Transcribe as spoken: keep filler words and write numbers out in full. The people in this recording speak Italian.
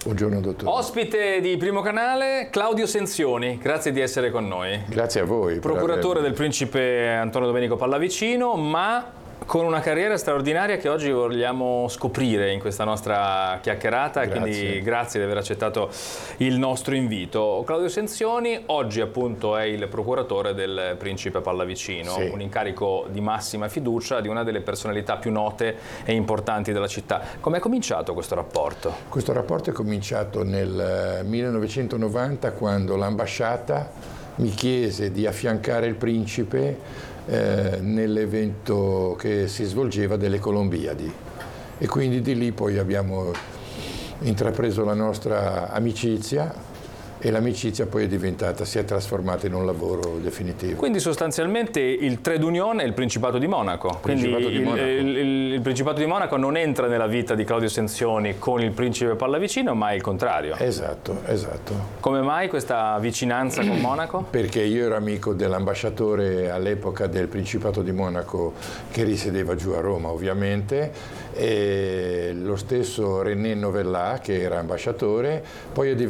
Buongiorno dottore. Ospite di Primo Canale, Claudio Senzioni, grazie di essere con noi. Grazie a voi. Procuratore del principe Antonio Domenico Pallavicino, ma con una carriera straordinaria che oggi vogliamo scoprire in questa nostra chiacchierata, Grazie. Quindi grazie di aver accettato il nostro invito. Claudio Senzioni oggi appunto è il procuratore del principe Pallavicino, sì. Un incarico di massima fiducia di una delle personalità più note e importanti della città. Come è cominciato questo rapporto? Questo rapporto è cominciato nel millenovecentonovanta, quando l'ambasciata mi chiese di affiancare il principe Eh, nell'evento che si svolgeva delle Colombiadi, e quindi di lì poi abbiamo intrapreso la nostra amicizia, e l'amicizia poi è diventata, si è trasformata in un lavoro definitivo. Quindi sostanzialmente il trade union è il Principato di Monaco. Principato Quindi di il, Monaco. Il, il, il Principato di Monaco non entra nella vita di Claudio Senzioni con il principe Pallavicino, ma è il contrario. Esatto, esatto. Come mai questa vicinanza con Monaco? Perché io ero amico dell'ambasciatore all'epoca del Principato di Monaco, che risiedeva giù a Roma ovviamente, e lo stesso René Novella, che era ambasciatore, poi è diventato